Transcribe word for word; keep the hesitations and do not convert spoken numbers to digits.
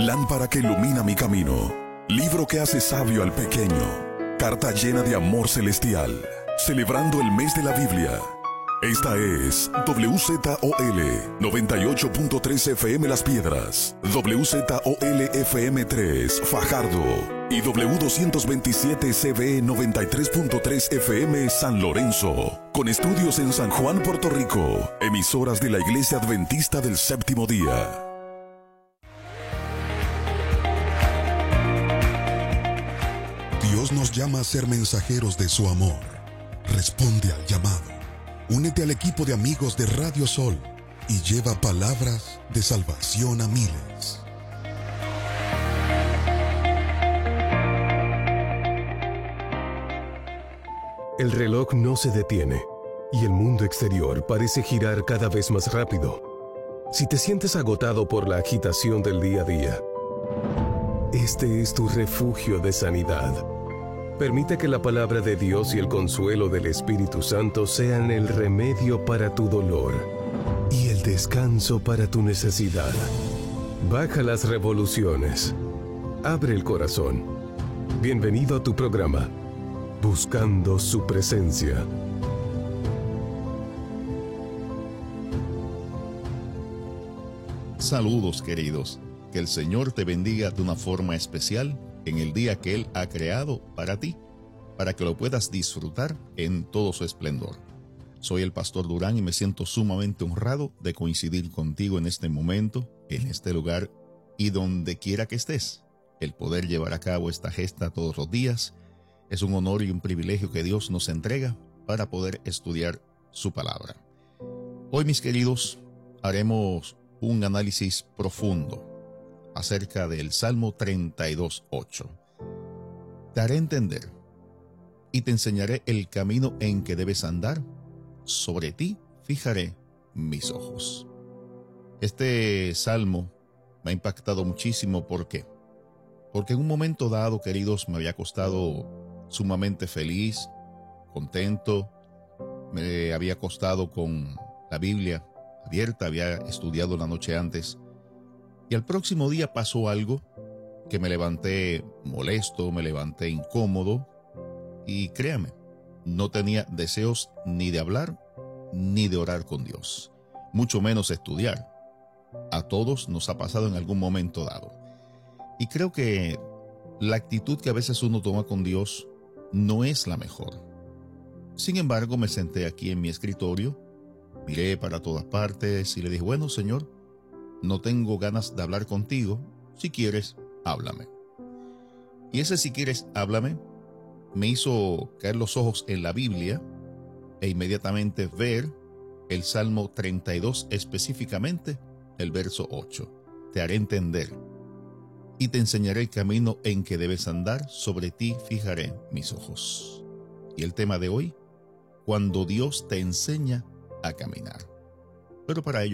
Lámpara que ilumina mi camino, libro que hace sabio al pequeño, carta llena de amor celestial, celebrando el mes de la Biblia. Esta es W Z O L noventa y ocho punto tres F M Las Piedras, W Z O L F M tres Fajardo y W doscientos veintisiete C B noventa y tres punto tres F M San Lorenzo, con estudios en San Juan, Puerto Rico, emisoras de la Iglesia Adventista del Séptimo Día. Dios nos llama a ser mensajeros de su amor. Responde al llamado. Únete al equipo de amigos de Radio Sol y lleva palabras de salvación a miles. El reloj no se detiene y el mundo exterior parece girar cada vez más rápido. Si te sientes agotado por la agitación del día a día, este es tu refugio de sanidad. Permite que la palabra de Dios y el consuelo del Espíritu Santo sean el remedio para tu dolor y el descanso para tu necesidad. Baja las revoluciones. Abre el corazón. Bienvenido a tu programa, Buscando su Presencia. Saludos, queridos. Que el Señor te bendiga de una forma especial en el día que Él ha creado para ti, para que lo puedas disfrutar en todo su esplendor. Soy el Pastor Durán y me siento sumamente honrado de coincidir contigo en este momento, en este lugar y donde quiera que estés. El poder llevar a cabo esta gesta todos los días es un honor y un privilegio que Dios nos entrega para poder estudiar su palabra. Hoy, mis queridos, haremos un análisis profundo acerca del Salmo treinta y dos, ocho. Te haré entender y te enseñaré el camino en que debes andar. Sobre ti fijaré mis ojos. Este salmo me ha impactado muchísimo. ¿Por qué? Porque en un momento dado, queridos, me había acostado sumamente feliz, contento. Me había acostado con la Biblia abierta, había estudiado la noche antes. Y al próximo día pasó algo que me levanté molesto, me levanté incómodo y créame, no tenía deseos ni de hablar ni de orar con Dios, mucho menos estudiar. A todos nos ha pasado en algún momento dado. Y creo que la actitud que a veces uno toma con Dios no es la mejor. Sin embargo, me senté aquí en mi escritorio, miré para todas partes y le dije, bueno, Señor, no tengo ganas de hablar contigo. Si quieres, háblame. Y ese si quieres, háblame, me hizo caer los ojos en la Biblia e inmediatamente ver el Salmo treinta y dos, específicamente el verso ocho. Te haré entender y te enseñaré el camino en que debes andar. Sobre ti fijaré mis ojos. Y el tema de hoy, cuando Dios te enseña a caminar. Pero para ello